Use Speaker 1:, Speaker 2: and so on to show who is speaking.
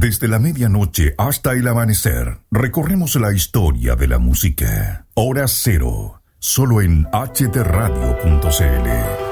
Speaker 1: Desde la medianoche hasta el amanecer, recorremos la historia de la música. Hora Cero, solo en hdradio.cl.